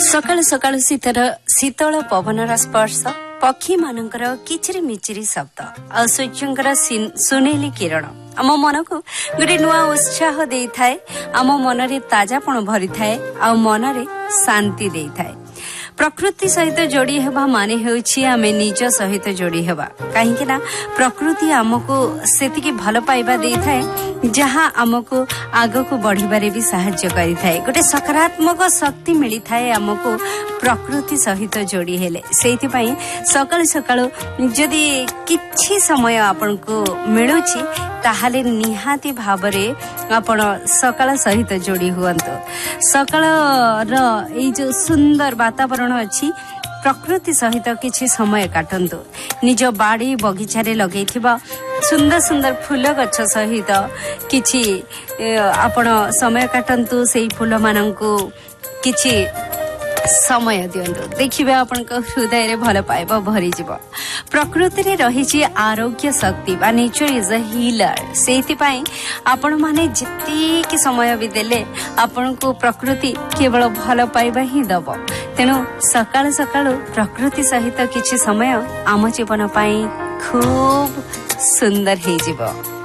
सकाळु सकाळु शीतल पवनर स्पर्श पक्षी मानकर किचिरी मिचिरी शब्द आ सूर्यंकर सुनेली किरण आम मन को गोटे नुआ उत्साह दे थाए। आम मन रे ताजापण भरी थाए आ मन रे शांति दे थाए। प्रकृति सहित जोड़ी हेबा माने हेउछि आमे निज सहित जोड़ी हेबा काहेकि ना प्रकृति आमको सेतिकी भल पाइबा दे थाए जहाँ आमको आगो को बढ़िबारे भी सहाय्य करि थाए। गोटे सकारात्मक शक्ति मिली थाए आमको प्रकृति सहित जोड़ी हेले। सेति पई सकाळ सकाळ जदि किछि समय आपनको मिलुछि ताहाले निहाती भाबरे आपण सकाळ सहित जोड़ी हुअंतु। सकाळ र ए जो सुंदर वातावरण अछि प्रकृति सहित किछि समय काटंतु। निज बाड़ी बगीचा रे लगेथिबा सुंदर सुंदर फूल गछ सहित किछि आपण समय काटंतु। सेही फूल मानंकु किछि समय दियंतु। देखिबे आपनक हृदय रे भल पाइबा भरी जीव। प्रकृति रे रहिछि आरोग्य शक्ति बा नेचर इज अ हीलर। सेति पई आपण माने जति समय भी देले आपनको प्रकृति केवल भल पाइबा ही दब। तेणु सकाळ सकाळ प्रकृति सहित किछि समय आम जीवन पई खूब सुंदर हे जीव।